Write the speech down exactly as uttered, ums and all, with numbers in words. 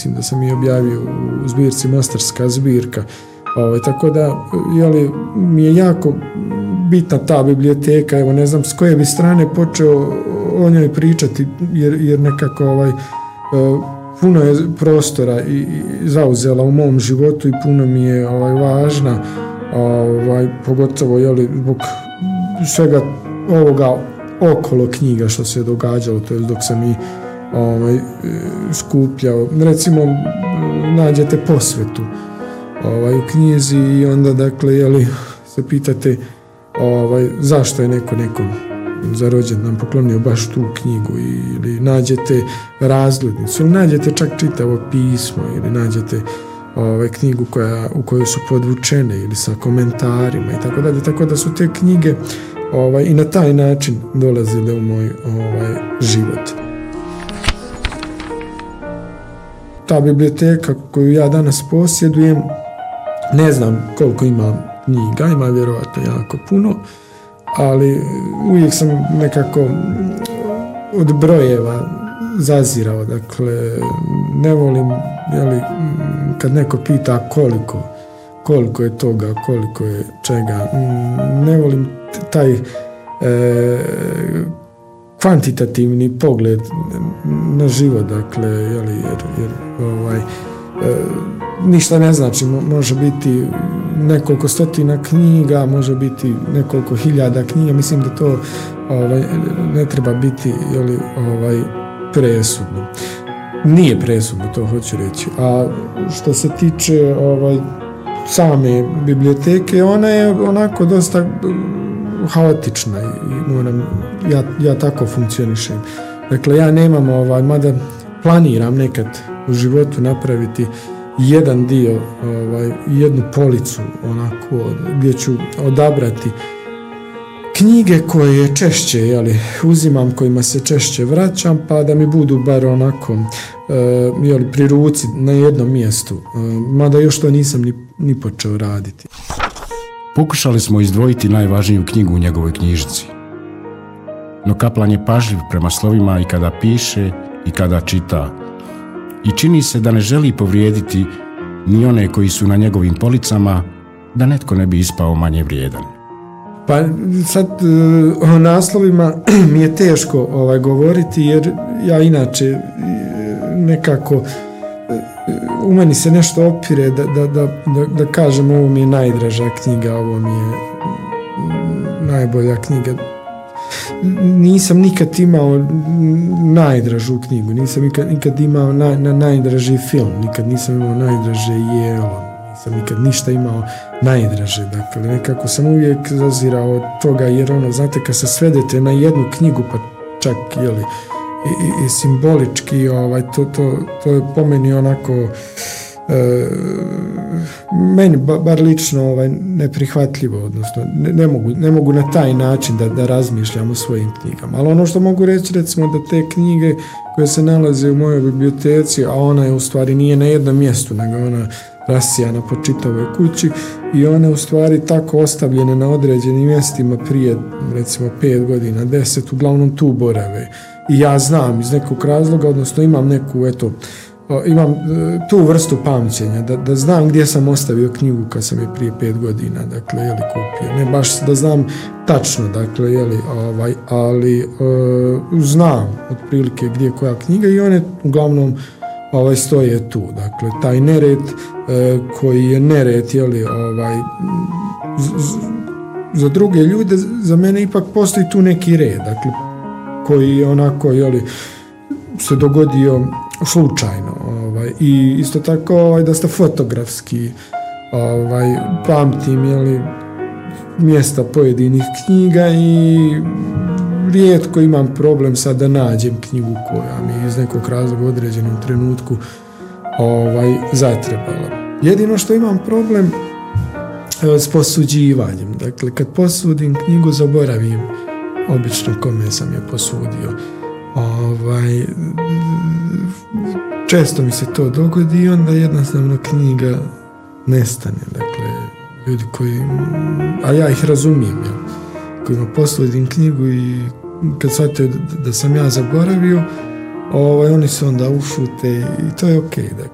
mislim da sam i objavio u zbirci Mostarska zbirka. Ovaj, tako da, jeli, mi je jako bitna ta biblioteka, evo ne znam s koje bi strane počeo o njoj pričati, jer, jer nekako ovaj, puno je prostora i, i zauzela u mom životu i puno mi je ovaj, važna, ovaj, pogotovo jeli, zbog svega ovoga okolo knjiga što se je događalo, to je dok sam i ovaj, skupljao. Recimo, nađete posvetu ovaj, u knjizi i onda, dakle, jeli, se pitate ovaj, zašto je neko nekom za rođendan poklonio baš tu knjigu, ili nađete razglednicu, ili nađete čak čitavo pismo, ili nađete ovaj, knjigu koja, u kojoj su podvučene ili sa komentarima i tako dalje, tako da su te knjige ovaj, i na taj način dolazile u moj ovaj, život. Ta biblioteka koju ja danas posjedujem, ne znam koliko ima knjiga, ima vjerovatno jako puno, ali uvijek sam nekako od brojeva zazirao, dakle ne volim, jeli, kad neko pita koliko, koliko je toga, koliko je čega, ne volim taj e, kvantitativni pogled na život, dakle, jeli, jer, jer ovaj, e, ništa ne znači, može biti nekoliko stotina knjiga, može biti nekoliko hiljada knjiga, mislim da to ovaj, ne treba biti jeli, ovaj, presudno. Nije presudno, to hoću reći. A što se tiče ovaj, same biblioteke, ona je onako dosta haotična i moram, ja, ja tako funkcionišem. Dakle, ja nemam, ovaj, mada planiram nekad u životu napraviti jedan dio, ovaj, jednu policu onako, gdje ću odabrati knjige koje češće, jeli, uzimam, kojima se češće vraćam, pa da mi budu bar onako uh, jeli, pri ruci na jednom mjestu, uh, mada još to nisam ni, ni počeo raditi. Pokušali smo izdvojiti najvažniju knjigu u njegovoj knjižici. No Kaplan je pažljiv prema slovima i kada piše i kada čita. I čini se da ne želi povrijediti ni one koji su na njegovim policama, da netko ne bi ispao manje vrijedan. Pa sad o naslovima mi je teško ovaj, govoriti, jer ja inače nekako u meni se nešto opire da, da, da, da, da kažem ovo mi je najdraža knjiga, ovo mi je najbolja knjiga. Nisam nikad imao najdražu knjigu, nisam nikad, nikad imao naj, na, najdraži film, nikad nisam imao najdraže jelo, nisam nikad ništa imao najdraže, dakle nekako sam uvijek zazirao od toga, jer ono, znate, kad se svedete na jednu knjigu, pa čak, jeli, i, i, i simbolički, ovaj, to, to, to je po meni onako e, meni ba, bar lično ovaj, neprihvatljivo, odnosno ne, ne, mogu, ne mogu na taj način da, da razmišljam o svojim knjigama, ali ono što mogu reći, recimo, da te knjige koje se nalaze u mojoj biblioteci, a ona je u stvari nije na jednom mjestu, nego ona rasijana po čitavoj kući i one u stvari tako ostavljene na određenim mjestima prije recimo pet godina, deset, uglavnom tu borave. I ja znam iz nekog razloga, odnosno imam neku, eto, imam tu vrstu pamćenja, da, da znam gdje sam ostavio knjigu kad sam je prije pet godina, dakle, jeli, kupio. Ne baš da znam tačno, dakle, jeli, ovaj, ali uh, znam otprilike gdje je koja knjiga i one uglavnom ovaj, stoje tu. Dakle, taj nered uh, koji je nered, jeli, ovaj, z, z, za druge ljude, za mene ipak postoji tu neki red, dakle, koji je onako, jeli, se dogodio slučajno, ovaj, i isto tako ovaj, da ste fotografski ovaj, pamtim, jeli, mjesta pojedinih knjiga i rijetko imam problem sad da nađem knjigu koja mi iz nekog razloga u određenom trenutku ovaj, zatrebala. Jedino što imam problem evo, s posuđivanjem, dakle kad posudim knjigu zaboravim obično kome sam je posudio. Ovaj, često mi se to dogodi i onda jednostavno knjiga nestane. Dakle, ljudi koji, a ja ih razumijem, jel, kojima posudim knjigu i kad shvataju da sam ja zaboravio, ovaj, oni se onda ušute i to je okej. Okay, dakle.